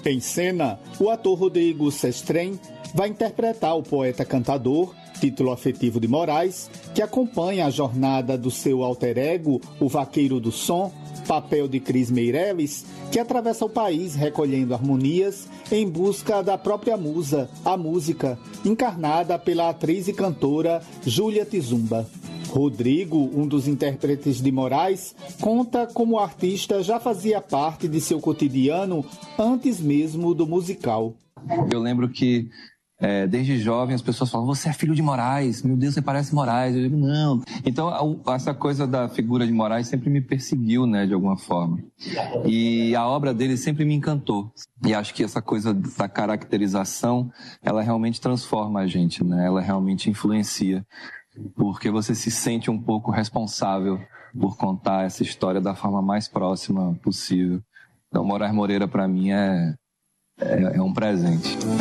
Em cena, o ator Rodrigo Sestrem vai interpretar o poeta-cantador, título afetivo de Moraes, que acompanha a jornada do seu alter ego, o Vaqueiro do Som, papel de Cris Meireles, que atravessa o país recolhendo harmonias em busca da própria musa, a música, encarnada pela atriz e cantora Júlia Tizumba. Rodrigo, um dos intérpretes de Moraes, conta como o artista já fazia parte de seu cotidiano antes mesmo do musical. Eu lembro que desde jovem as pessoas falam: você é filho de Moraes, meu Deus, você parece Moraes. Eu digo: não. Então essa coisa da figura de Moraes sempre me perseguiu, né, de alguma forma. E a obra dele sempre me encantou. E acho que essa coisa da caracterização, ela realmente transforma a gente, né? Ela realmente influencia. Porque você se sente um pouco responsável por contar essa história da forma mais próxima possível. Então, Moraes Moreira, para mim, é um presente.